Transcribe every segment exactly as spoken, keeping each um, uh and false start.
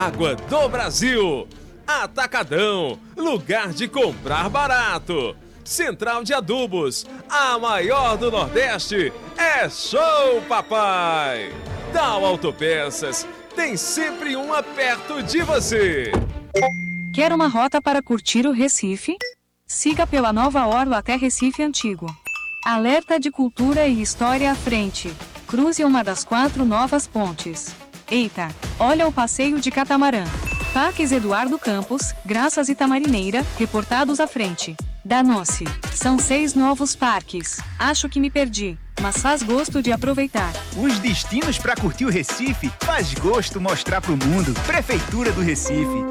Água do Brasil. Atacadão, lugar de comprar barato. Central de Adubos, a maior do Nordeste, é Show Papai. Dal Autopeças, tem sempre uma perto de você. Quer uma rota para curtir o Recife? Siga pela Nova Orla até Recife Antigo. Alerta de cultura e história à frente. Cruze uma das quatro novas pontes. Eita, olha o passeio de catamarã. Parques Eduardo Campos, Graças e Tamarineira, reportados à frente. Danou-se. São seis novos parques. Acho que me perdi, mas faz gosto de aproveitar. Os destinos para curtir o Recife faz gosto mostrar pro mundo. Prefeitura do Recife.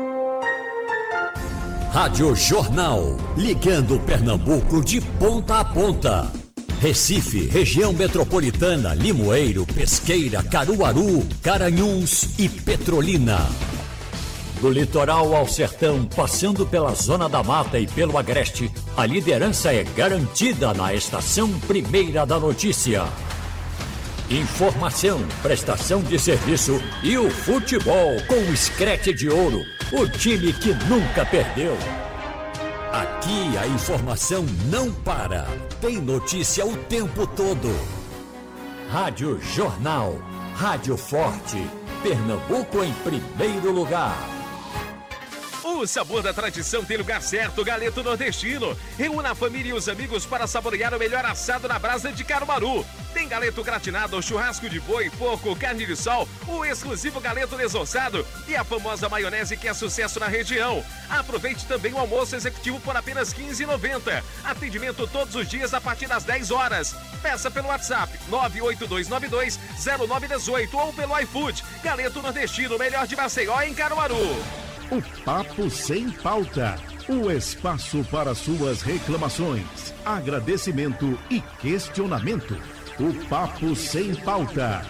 Rádio Jornal, ligando Pernambuco de ponta a ponta. Recife, região metropolitana, Limoeiro, Pesqueira, Caruaru, Garanhuns e Petrolina. Do litoral ao sertão, passando pela Zona da Mata e pelo Agreste, a liderança é garantida na Estação Primeira da Notícia. Informação, prestação de serviço e o futebol com o Screte de Ouro, o time que nunca perdeu. Aqui a informação não para, tem notícia o tempo todo. Rádio Jornal, Rádio Forte, Pernambuco em primeiro lugar. O sabor da tradição tem lugar certo, Galeto Nordestino. Reúna a família e os amigos para saborear o melhor assado na brasa de Caruaru. Tem galeto gratinado, churrasco de boi, porco, carne de sol, o exclusivo galeto desossado e a famosa maionese que é sucesso na região. Aproveite também o almoço executivo por apenas quinze reais e noventa centavos. Atendimento todos os dias a partir das dez horas. Peça pelo WhatsApp nove oito dois nove dois zero nove um oito ou pelo iFood. Galeto Nordestino, melhor de Maceió em Caruaru. O Papo Sem Pauta, o espaço para suas reclamações, agradecimento e questionamento. O Papo Sem Pauta.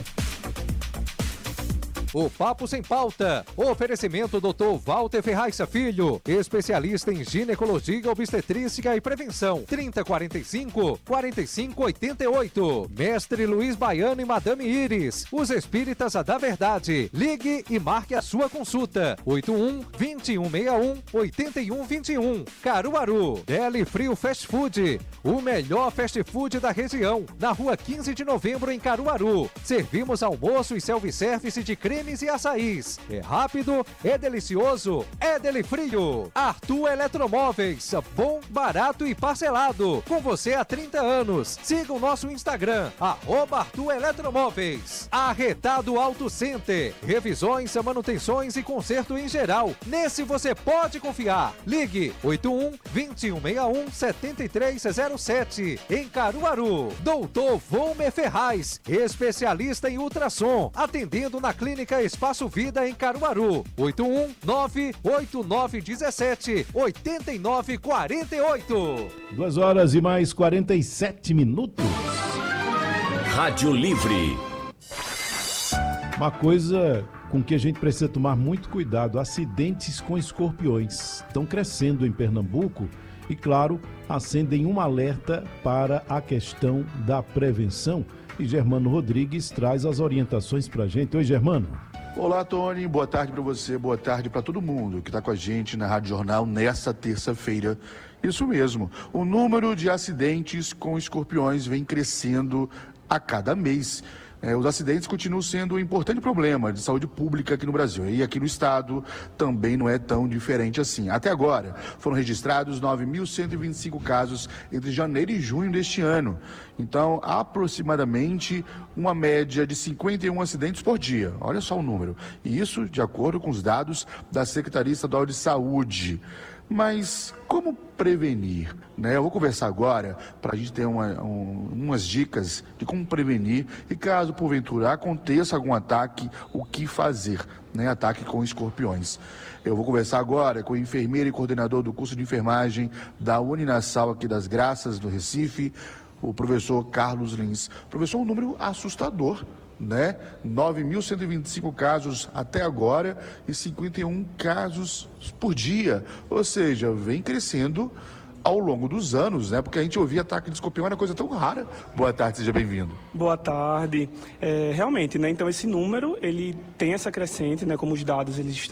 O Papo Sem Pauta. Oferecimento doutor Walter Ferraz Filho, especialista em ginecologia, obstetrícia e prevenção. trinta, quarenta e cinco, quarenta e cinco, oitenta e oito. Mestre Luiz Baiano e Madame Iris, os espíritas da verdade. Ligue e marque a sua consulta. oito um, vinte e um sessenta e um, oitenta e um vinte e um. Caruaru. Deli Frio Fast Food, o melhor fast food da região. Na rua quinze de novembro em Caruaru. Servimos almoço e self-service de creme e açaís. É rápido, é delicioso, é Deli Frio. Arthur Eletromóveis, bom, barato e parcelado. Com você há trinta anos. Siga o nosso Instagram, arroba Arthur Eletromóveis. Arretado Auto Center, revisões, manutenções e conserto em geral. Nesse você pode confiar. Ligue oito um, vinte e um sessenta e um, setenta e três zero sete. Em Caruaru. Doutor Volmer Ferraz, especialista em ultrassom, atendendo na clínica Espaço Vida em Caruaru. oito um nove oito nove um sete oito nove quatro oito. Duas horas e mais quarenta e sete minutos. Rádio Livre. Uma coisa com que a gente precisa tomar muito cuidado: acidentes com escorpiões estão crescendo em Pernambuco e, claro, acendem um alerta para a questão da prevenção. E Germano Rodrigues traz as orientações para a gente. Oi, Germano. Olá, Tony. Boa tarde para você, boa tarde para todo mundo que está com a gente na Rádio Jornal nessa terça-feira. Isso mesmo, o número de acidentes com escorpiões vem crescendo a cada mês. É, os acidentes continuam sendo um importante problema de saúde pública aqui no Brasil. E aqui no estado também não é tão diferente assim. Até agora, foram registrados nove mil cento e vinte e cinco casos entre janeiro e junho deste ano. Então, aproximadamente uma média de cinquenta e um acidentes por dia. Olha só o número. E isso de acordo com os dados da Secretaria Estadual de Saúde. Mas como prevenir, né? Eu vou conversar agora para a gente ter uma, um, umas dicas de como prevenir e caso porventura aconteça algum ataque, o que fazer, né? Ataque com escorpiões. Eu vou conversar agora com o enfermeiro e coordenador do curso de enfermagem da Uninasal aqui das Graças, do Recife, o professor Carlos Lins. Professor, um número assustador, né? nove mil cento e vinte e cinco casos até agora e cinquenta e um casos por dia, ou seja, vem crescendo ao longo dos anos, né? Porque a gente ouvia ataque de escorpião, era coisa tão rara. Boa tarde, seja bem-vindo. Boa tarde. É, realmente, né? Então esse número, ele tem essa crescente, né? Como os dados eles estão